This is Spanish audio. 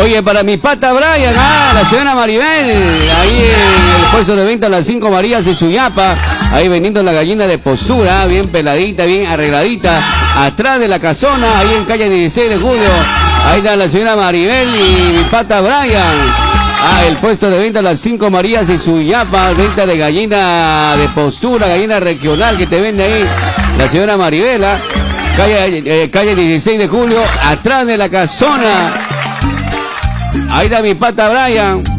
Oye, para mi pata Brian, la señora Maribel, ahí en el puesto de venta Las 5 Marías de Suyapa, ahí vendiendo la gallina de postura, bien peladita, bien arregladita, atrás de la casona, ahí en calle 16 de julio, ahí está la señora Maribel y mi pata Brian. El puesto de venta Las 5 Marías de Suyapa, venta de gallina de postura, gallina regional que te vende ahí la señora Maribela, calle 16 de julio, atrás de la casona. Ahí está mi pata Brian.